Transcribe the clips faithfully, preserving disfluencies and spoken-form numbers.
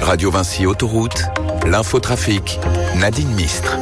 Radio Vinci Autoroute, l'infotrafic, Nadine Mistre.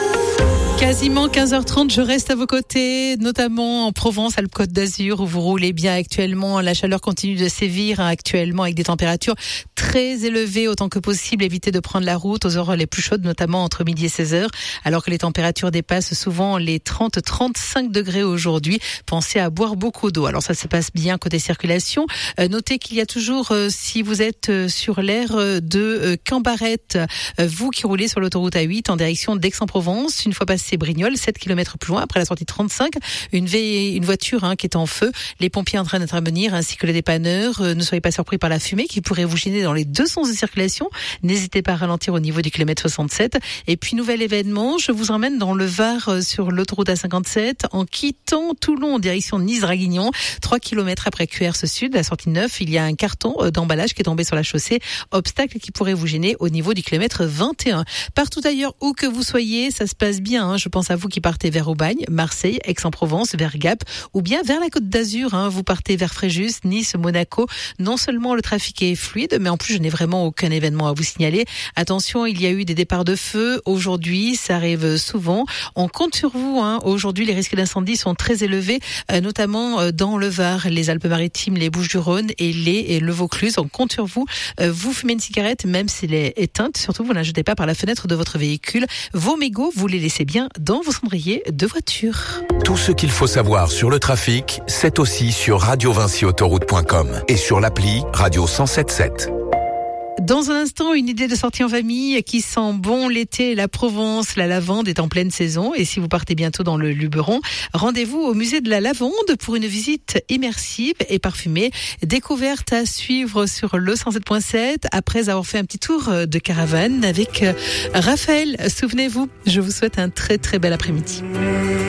Quasiment quinze heures trente, je reste à vos côtés, notamment en Provence, Alpes-Côte d'Azur, où vous roulez bien actuellement. La chaleur continue de sévir hein, actuellement avec des températures très élevées autant que possible. Évitez de prendre la route aux heures les plus chaudes, notamment entre midi et seize heures, alors que les températures dépassent souvent les trente à trente-cinq degrés aujourd'hui. Pensez à boire beaucoup d'eau. Alors ça se passe bien côté circulation. Euh, notez qu'il y a toujours, euh, si vous êtes euh, sur l'aire euh, de euh, Cambarette, euh, vous qui roulez sur l'autoroute A huit en direction d'Aix-en-Provence, une fois passé c'est Brignoles, sept kilomètres plus loin, après la sortie trente-cinq, une, v... une voiture hein, qui est en feu, les pompiers en train d'intervenir, ainsi que les dépanneurs. Euh, ne soyez pas surpris par la fumée qui pourrait vous gêner dans les deux sens de circulation. N'hésitez pas à ralentir au niveau du kilomètre soixante-sept. Et puis, nouvel événement, je vous emmène dans le Var euh, sur l'autoroute A cinquante-sept, en quittant Toulon en direction de Nice-Draguignan, trois kilomètres après Q R Sud, la sortie neuf, il y a un carton euh, d'emballage qui est tombé sur la chaussée, obstacle qui pourrait vous gêner au niveau du kilomètre vingt et un. Partout ailleurs, où que vous soyez, ça se passe bien, hein. Je pense à vous qui partez vers Aubagne, Marseille, Aix-en-Provence, vers Gap, ou bien vers la Côte d'Azur. Hein. Vous partez vers Fréjus, Nice, Monaco. Non seulement le trafic est fluide, mais en plus, je n'ai vraiment aucun événement à vous signaler. Attention, il y a eu des départs de feu aujourd'hui. Ça arrive souvent. On compte sur vous. Hein. Aujourd'hui, les risques d'incendie sont très élevés, euh, notamment euh, dans le Var, les Alpes-Maritimes, les Bouches-du-Rhône et les et le Vaucluse. On compte sur vous. Euh, vous fumez une cigarette, même s'il est éteinte. Surtout, vous ne la jetez pas par la fenêtre de votre véhicule. Vos mégots, vous les laissez bien dans vos cendriers de voiture. Tout ce qu'il faut savoir sur le trafic, c'est aussi sur radio vinci autoroute point com et sur l'appli Radio cent sept sept. Dans un instant, une idée de sortie en famille qui sent bon l'été. La Provence, la lavande est en pleine saison. Et si vous partez bientôt dans le Luberon, rendez-vous au musée de la lavande pour une visite immersive et parfumée. Découverte à suivre sur le cent sept point sept après avoir fait un petit tour de caravane avec Raphaël. Souvenez-vous, je vous souhaite un très très bel après-midi.